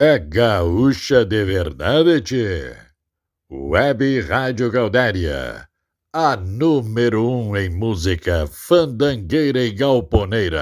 É gaúcha de verdade, tchê. Web Rádio Gaudéria, a número um em música fandangueira e galponeira.